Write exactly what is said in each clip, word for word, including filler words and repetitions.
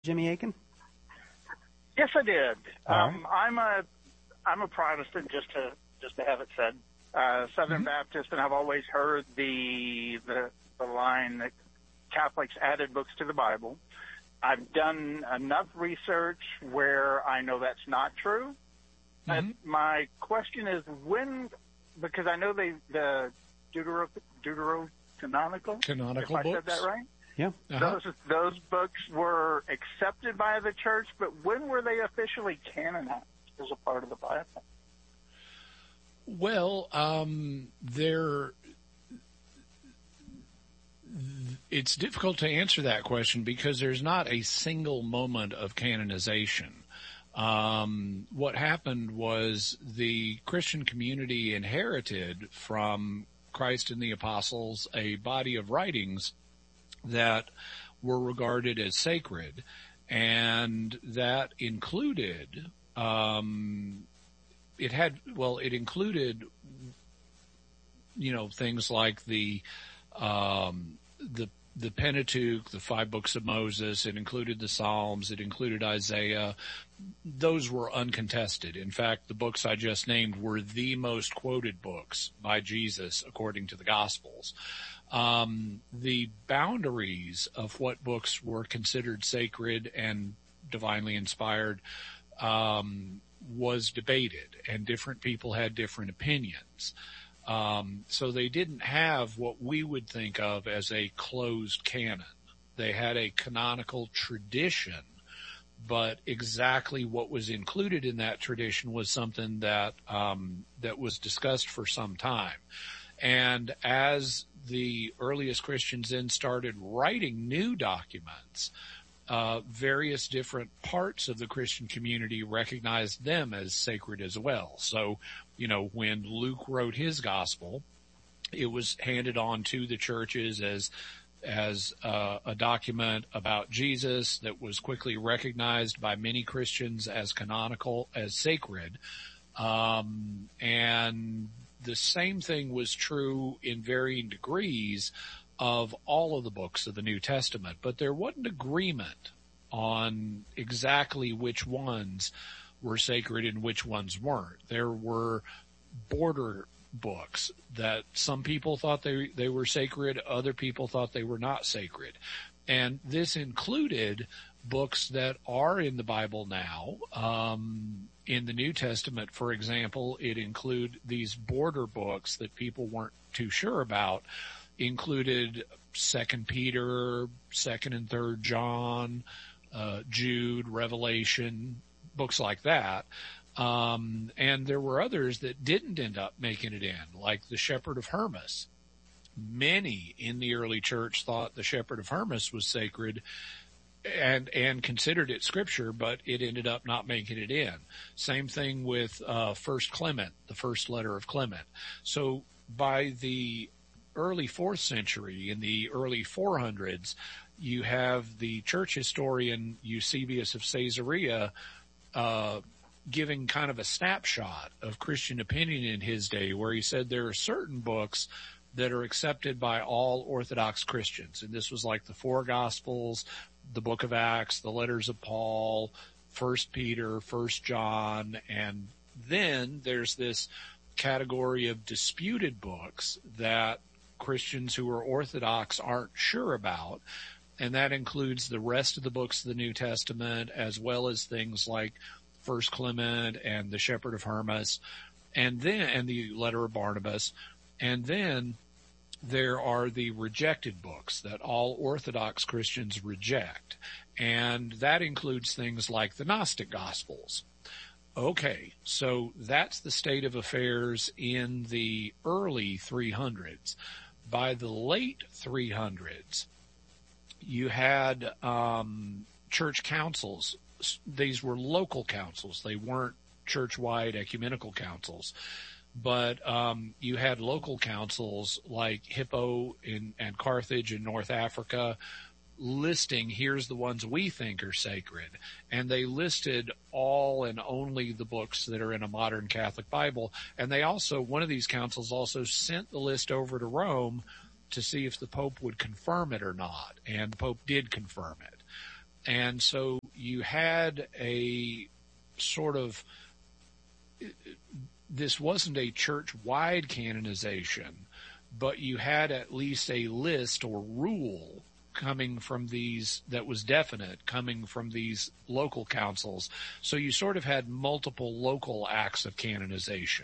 Jimmy Akin? Yes, I did. All Um, I'm a I'm a Protestant, just to just to have it said, uh, Southern Mm-hmm. Baptist, and I've always heard the, the the line that Catholics added books to the Bible. I've done enough research where I know that's not true. But Mhm. my question is when, because I know they the Deutero Deuterocanonical. Canonical if I books. said that right. Yeah. Uh-huh. Those those books were accepted by the church, but when were they officially canonized as a part of the Bible? Well, um, there. It's difficult to answer that question because there's not a single moment of canonization. Um, what happened was the Christian community inherited from Christ and the apostles a body of writings that were regarded as sacred, and that included, um, it had, well, it included, you know, things like the, um, the, the Pentateuch, the five books of Moses. It included the Psalms. It included Isaiah. Those were uncontested. In fact, the books I just named were the most quoted books by Jesus according to the Gospels. Um, the boundaries of what books were considered sacred and divinely inspired um, was debated, and different people had different opinions. Um, so they didn't have what we would think of as a closed canon. They had a canonical tradition, but exactly what was included in that tradition was something that um, that was discussed for some time. And as the earliest Christians then started writing new documents, uh, various different parts of the Christian community recognized them as sacred as well. So, you know, when Luke wrote his gospel, it was handed on to the churches as as uh, a document about Jesus that was quickly recognized by many Christians as canonical, as sacred. Um, and the same thing was true in varying degrees of all of the books of the New Testament, but there wasn't agreement on exactly which ones were sacred and which ones weren't. There were border books that some people thought they they were sacred, other people thought they were not sacred. And this included books that are in the Bible now. Um, in the New Testament, for example, it included these border books that people weren't too sure about, included Second Peter, Second and Third John, uh, Jude, Revelation, books like that. Um, and there were others that didn't end up making it in, like the Shepherd of Hermas. Many in the early church thought the Shepherd of Hermas was sacred and, and considered it scripture, but it ended up not making it in. Same thing with, uh, First Clement, the first letter of Clement. So by the early fourth century, in the early four hundreds, you have the church historian Eusebius of Caesarea, uh, giving kind of a snapshot of Christian opinion in his day, where he said there are certain books that are accepted by all Orthodox Christians. And this was like the four Gospels, the book of Acts, the letters of Paul, First Peter, First John, and then there's this category of disputed books that Christians who are Orthodox aren't sure about. And that includes the rest of the books of the New Testament, as well as things like First Clement and the Shepherd of Hermas, and then, and the letter of Barnabas. And then there are the rejected books that all Orthodox Christians reject. And that includes things like the Gnostic Gospels. Okay, so that's the state of affairs in the early three hundreds. By the late three hundreds, you had um, church councils. These were local councils. They weren't church-wide ecumenical councils. But um, you had local councils like Hippo in, and Carthage in North Africa listing, here's the ones we think are sacred. And they listed all and only the books that are in a modern Catholic Bible. And they also, one of these councils also sent the list over to Rome to see if the Pope would confirm it or not. And the Pope did confirm it. and so you had a sort of, this wasn't a church-wide canonization, but you had at least a list or rule coming from these that was definite, coming from these local councils. So you sort of had multiple local acts of canonization.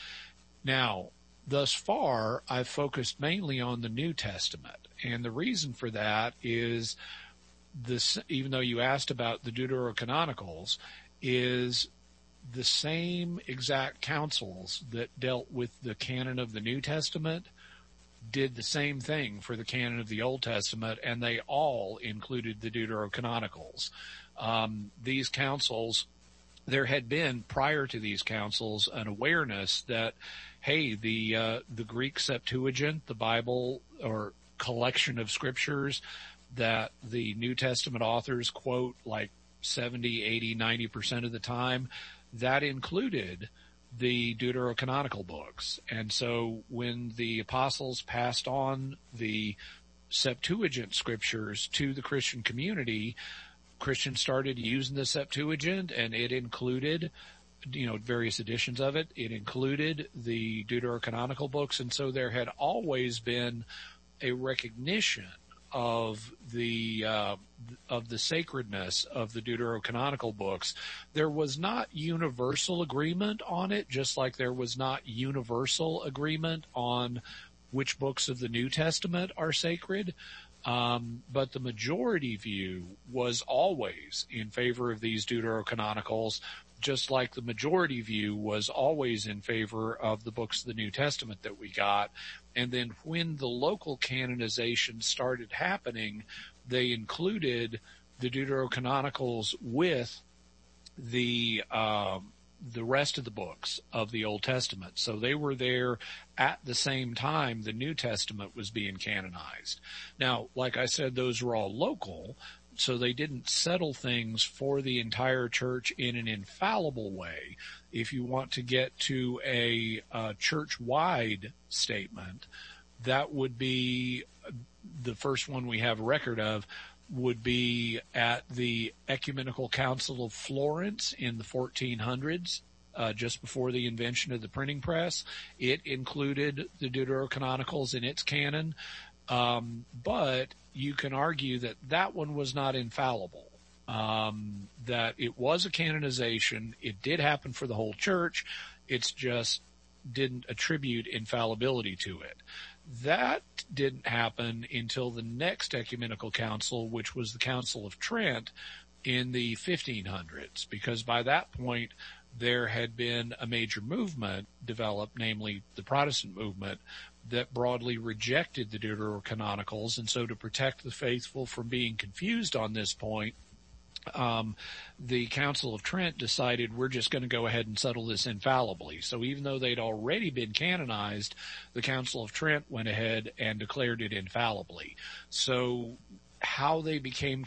Now, thus far, I've focused mainly on the New Testament. And the reason for that is this, even though you asked about the Deuterocanonicals, is the same exact councils that dealt with the canon of the New Testament did the same thing for the canon of the Old Testament, and they all included the Deuterocanonicals. Um, these councils, there had been, prior to these councils, an awareness that, hey, the uh, the Greek Septuagint, the Bible, or collection of scriptures that the New Testament authors quote like seventy, eighty, ninety percent of the time, that included the Deuterocanonical books. And so when the apostles passed on the Septuagint scriptures to the Christian community, Christians started using the Septuagint, and it included, you know, various editions of it. It included the Deuterocanonical books. And so there had always been a recognition of the uh, of the sacredness of the Deuterocanonical books. There was not universal agreement on it, just like there was not universal agreement on which books of the New Testament are sacred. Um, but the majority view was always in favor of these Deuterocanonicals, just like the majority view was always in favor of the books of the New Testament that we got. And then when the local canonization started happening, they included the Deuterocanonicals with the um, the rest of the books of the Old Testament. So they were there at the same time the New Testament was being canonized. Now, like I said, those were all local, so they didn't settle things for the entire church in an infallible way. If you want to get to a, a church-wide statement, that would be the first one we have a record of, would be at the Ecumenical Council of Florence in the fourteen hundreds, uh, just before the invention of the printing press. It included the Deuterocanonicals in its canon, um, but you can argue that that one was not infallible, um, that it was a canonization. It did happen for the whole church. It's just didn't attribute infallibility to it. That didn't happen until the next ecumenical council, which was the Council of Trent in the fifteen hundreds, because by that point there had been a major movement developed, namely the Protestant movement, that broadly rejected the Deuterocanonicals. And so to protect the faithful from being confused on this point, Um, the Council of Trent decided we're just going to go ahead and settle this infallibly. So even though they'd already been canonized, the Council of Trent went ahead and declared it infallibly. So how they became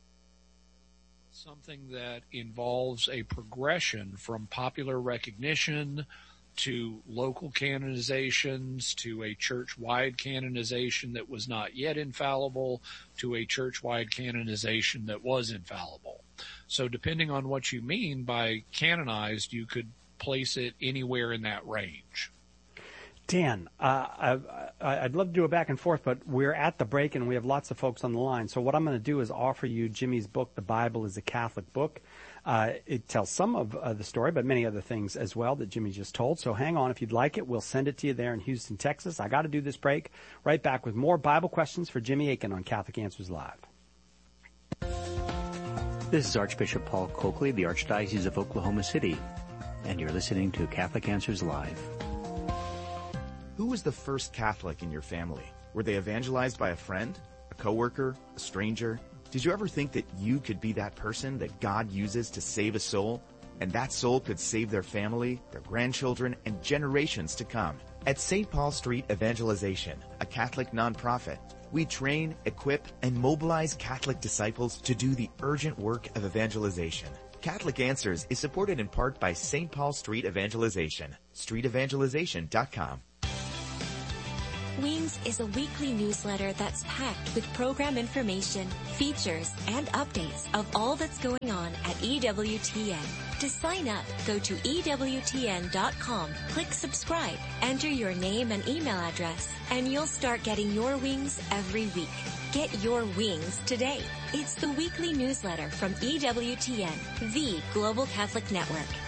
something that involves a progression from popular recognition to local canonizations, to a church-wide canonization that was not yet infallible, to a church-wide canonization that was infallible. So depending on what you mean by canonized, you could place it anywhere in that range. Dan, uh, I, I'd love to do a back and forth, but we're at the break and we have lots of folks on the line. So what I'm going to do is offer you Jimmy's book, The Bible is a Catholic Book. Uh, it tells some of uh, the story, but many other things as well that Jimmy just told. So hang on. If you'd like it, we'll send it to you there in Houston, Texas. I got to do this break. Right back with more Bible questions for Jimmy Akin on Catholic Answers Live. This is Archbishop Paul Coakley, the Archdiocese of Oklahoma City, and you're listening to Catholic Answers Live. Who was the first Catholic in your family? Were they evangelized by a friend, a coworker, a stranger? Did you ever think that you could be that person that God uses to save a soul, and that soul could save their family, their grandchildren, and generations to come? At Saint Paul Street Evangelization, a Catholic nonprofit, we train, equip, and mobilize Catholic disciples to do the urgent work of evangelization. Catholic Answers is supported in part by Saint Paul Street Evangelization, street evangelization dot com. Wings is a weekly newsletter that's packed with program information, features, and updates of all that's going on at E W T N. To sign up, go to E W T N dot com, click subscribe, enter your name and email address, and you'll start getting your wings every week. Get your wings today. It's the weekly newsletter from E W T N, the Global Catholic Network.